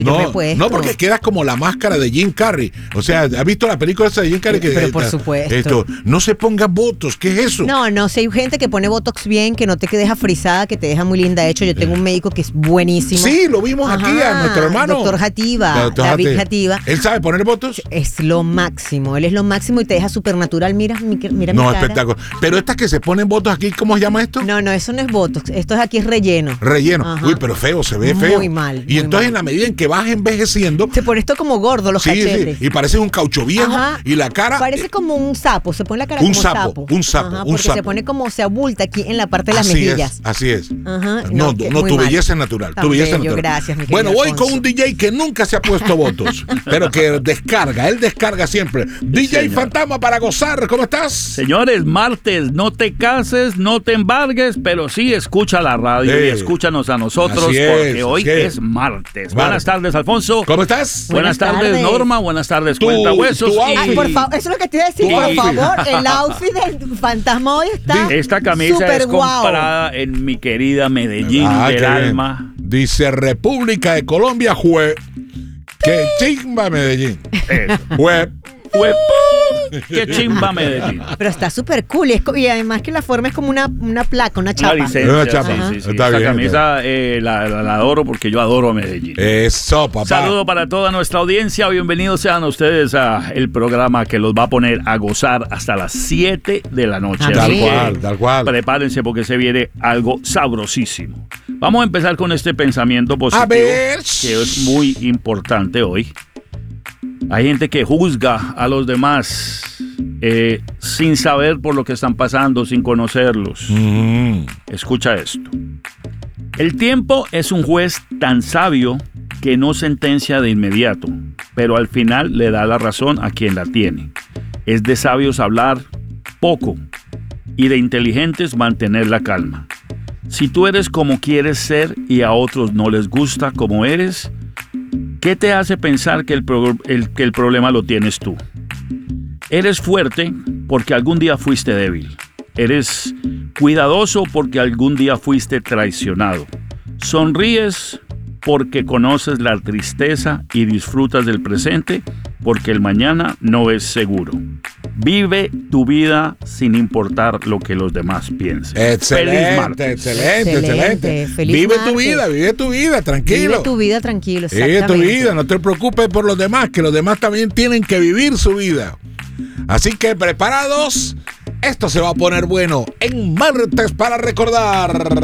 Yo me he puesto. No, porque quedas como la máscara de Jim Carrey. O sea, ¿has visto la película esa de Jim Carrey? Pero por supuesto. No se pongan botox, ¿qué es eso? No, si hay gente que pone botox bien, que no te deja frisada, que te deja muy linda. De hecho, yo tengo un médico que es buenísimo. Sí, lo vimos aquí a nuestro hermano. Doctor Jativa, David Jativa. ¿Él sabe poner botox? Es lo máximo, él es lo máximo y te deja súper natural. Mira mi cara. No, espectacular. Pero estas que se ponen botox aquí, ¿cómo se llama esto? No, eso no es botox, esto es aquí es relleno. Relleno. Ajá. Uy, pero feo, se ve feo. Muy mal. Y entonces en la medida en que vas envejeciendo, se pone esto como gordo los cachetes. Sí, y parece un caucho viejo. Ajá. Y la cara parece como un sapo, se pone la cara un como sapo. Ajá, porque se pone como se abulta aquí en la parte de las mejillas. Así es. Ajá. No, tu belleza es natural. Tu belleza es natural. Gracias, mi bueno, voy Alfonso. con un DJ que nunca se ha puesto votos, pero que él descarga siempre. DJ Fantasma para gozar, ¿cómo estás? Señores, martes, no te cases, no te embargues, pero sí escucha la radio y escúchanos a nosotros porque hoy es martes. Buenas tardes, Alfonso. ¿Cómo estás? Buenas tardes, Norma. Buenas tardes, Cuentahuesos. Ay, por favor, eso es lo que te iba a decir, por favor. El outfit del Fantasma hoy está esta camisa es comprada en mi querida Medellín del alma. Dice República de Colombia, que chimba Medellín. Qué chimba Medellín. Pero está súper cool y además que la forma es como una placa, una chapa. Una licencia. Una chapa. Sí. Está Esa bien, camisa la adoro porque yo adoro a Medellín. Eso, papá. Saludo para toda nuestra audiencia. Bienvenidos sean ustedes a el programa que los va a poner a gozar hasta las 7 de la noche. Tal cual. Prepárense porque se viene algo sabrosísimo. Vamos a empezar con este pensamiento positivo, a ver, que es muy importante hoy. Hay gente que juzga a los demás sin saber por lo que están pasando, sin conocerlos. Escucha esto. El tiempo es un juez tan sabio que no sentencia de inmediato, pero al final le da la razón a quien la tiene. Es de sabios hablar poco y de inteligentes mantener la calma. Si tú eres como quieres ser y a otros no les gusta como eres, ¿qué te hace pensar que el problema lo tienes tú? Eres fuerte porque algún día fuiste débil. Eres cuidadoso porque algún día fuiste traicionado. Sonríes porque conoces la tristeza y disfrutas del presente porque el mañana no es seguro. Vive tu vida sin importar lo que los demás piensen. Excelente. Feliz Vive martes. tu vida, tranquilo. Vive tu vida tranquilo, Vive tu vida, no te preocupes por los demás, que los demás también tienen que vivir su vida. Así que preparados, esto se va a poner bueno en martes para recordar.